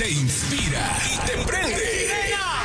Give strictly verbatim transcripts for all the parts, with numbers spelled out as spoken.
te inspira y te prende. ¡Jimena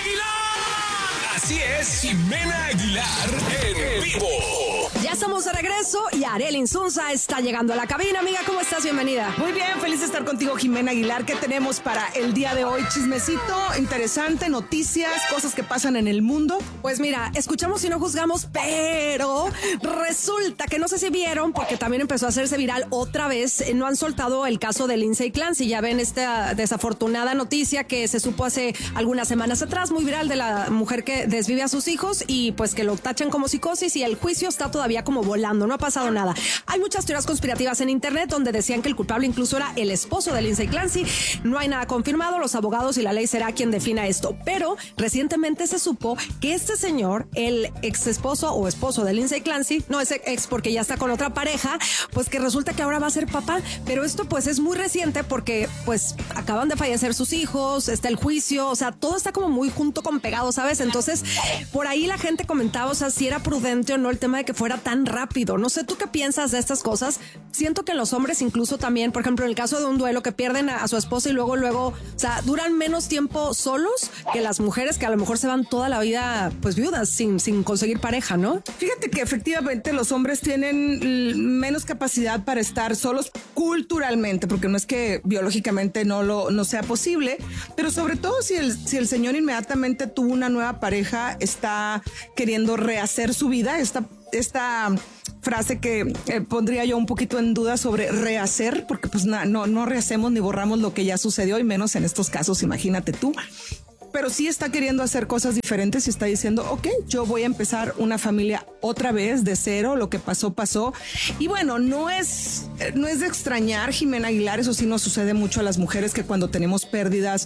Aguilar! Así es, Jimena Aguilar en vivo. Ya estamos de regreso y Arely Insunza está llegando a la cabina. Amiga, ¿cómo estás? Bienvenida. Muy bien, feliz de estar contigo, Jimena Aguilar. ¿Qué tenemos para el día de hoy? Chismecito, interesante, noticias, cosas que pasan en el mundo. Pues mira, escuchamos y no juzgamos, pero resulta que no sé si vieron, porque también empezó a hacerse viral otra vez, no han soltado el caso de Lindsay Clancy. Ya ven esta desafortunada noticia que se supo hace algunas semanas atrás, muy viral, de la mujer que desvive a sus hijos y pues que lo tachan como psicosis, y el juicio está todavía como volando, no ha pasado nada. Hay muchas teorías conspirativas en internet donde decían que el culpable incluso era el esposo de Lindsay Clancy. No hay nada confirmado, los abogados y la ley será quien defina esto, pero recientemente se supo que este señor, el ex esposo o esposo de Lindsay Clancy, no es ex porque ya está con otra pareja, pues que resulta que ahora va a ser papá, pero esto pues es muy reciente porque pues acaban de fallecer sus hijos, está el juicio, o sea, todo está como muy junto con pegado, ¿sabes? Entonces, por ahí la gente comentaba, o sea, si era prudente o no el tema de que fuera tan rápido. No sé, ¿tú qué piensas de estas cosas? Siento que los hombres incluso también, por ejemplo, en el caso de un duelo, que pierden a, a su esposa y luego, luego, o sea, duran menos tiempo solos que las mujeres que a lo mejor se van toda la vida, pues, viudas, sin, sin conseguir pareja, ¿no? Fíjate que efectivamente los hombres tienen menos capacidad para estar solos culturalmente, porque no es que biológicamente no lo no sea posible, pero sobre todo si el, si el señor inmediatamente tuvo una nueva pareja, está queriendo rehacer su vida, está esta frase que eh, pondría yo un poquito en duda sobre rehacer, porque pues na, no, no rehacemos ni borramos lo que ya sucedió, y menos en estos casos, imagínate tú. Pero sí está queriendo hacer cosas diferentes y está diciendo, ok, yo voy a empezar una familia otra vez de cero, lo que pasó, pasó. Y bueno, no es, no es de extrañar, Jimena Aguilar, eso sí nos sucede mucho a las mujeres, que cuando tenemos pérdidas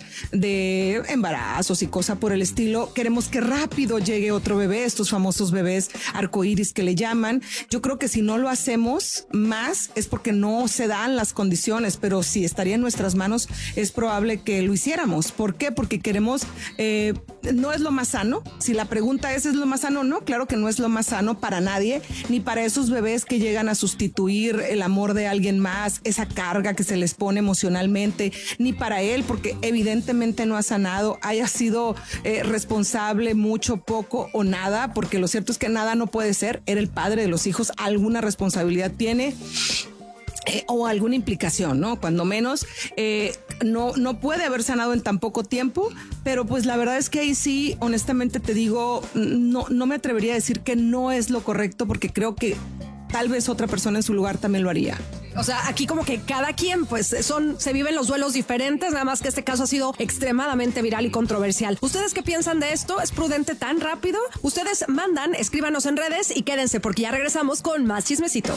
de embarazos y cosas por el estilo, queremos que rápido llegue otro bebé, estos famosos bebés arcoíris que le llaman. Yo creo que si no lo hacemos más es porque no se dan las condiciones, pero si estaría en nuestras manos es probable que lo hiciéramos. ¿Por qué? Porque queremos... Eh, no es lo más sano. Si la pregunta es, ¿es lo más sano? No, claro que no es lo más sano para nadie, ni para esos bebés que llegan a sustituir el amor de alguien más, esa carga que se les pone emocionalmente, ni para él, porque evidentemente no ha sanado, haya sido eh, responsable mucho, poco o nada, porque lo cierto es que nada no puede ser. Era el padre de los hijos, alguna responsabilidad tiene. Eh, o alguna implicación, ¿no? Cuando menos, eh, no, no puede haber sanado en tan poco tiempo, pero pues la verdad es que ahí sí, honestamente te digo, no, no me atrevería a decir que no es lo correcto, porque creo que tal vez otra persona en su lugar también lo haría. O sea, aquí como que cada quien, pues, son, se viven los duelos diferentes, nada más que este caso ha sido extremadamente viral y controversial. ¿Ustedes qué piensan de esto? ¿Es prudente tan rápido? Ustedes mandan, escríbanos en redes y quédense, porque ya regresamos con más chismecito.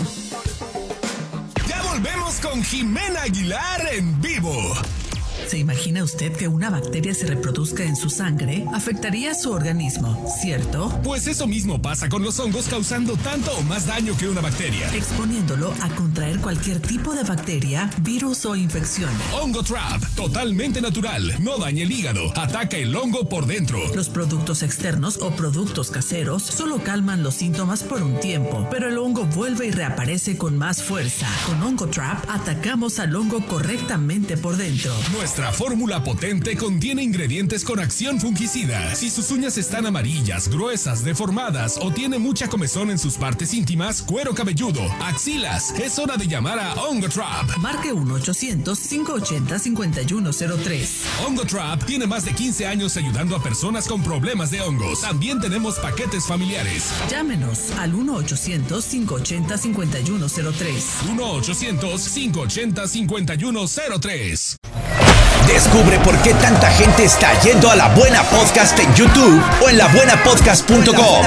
Volvemos con Jimena Aguilar en vivo. ¿Se imagina usted que una bacteria se reproduzca en su sangre? Afectaría a su organismo, ¿cierto? Pues eso mismo pasa con los hongos, causando tanto o más daño que una bacteria, exponiéndolo a contraer cualquier tipo de bacteria, virus o infección. OngoTrap, totalmente natural, no daña el hígado, ataca el hongo por dentro. Los productos externos o productos caseros solo calman los síntomas por un tiempo, pero el hongo vuelve y reaparece con más fuerza. Con OngoTrap atacamos al hongo correctamente por dentro. Nuestra Nuestra fórmula potente contiene ingredientes con acción fungicida. Si sus uñas están amarillas, gruesas, deformadas o tiene mucha comezón en sus partes íntimas, cuero cabelludo, axilas, es hora de llamar a OngoTrap. Marque uno ochocientos, cinco ochenta, cincuenta y uno cero tres. OngoTrap tiene más de quince años ayudando a personas con problemas de hongos. También tenemos paquetes familiares. Llámenos al uno ochocientos, cinco ochenta, cincuenta y uno cero tres. uno ochocientos, cinco ochenta, cincuenta y uno cero tres. Descubre por qué tanta gente está yendo a La Buena Podcast en YouTube o en la buena podcast punto com.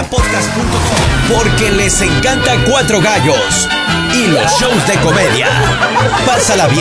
Porque les encanta Cuatro Gallos y los shows de comedia. Pásala bien.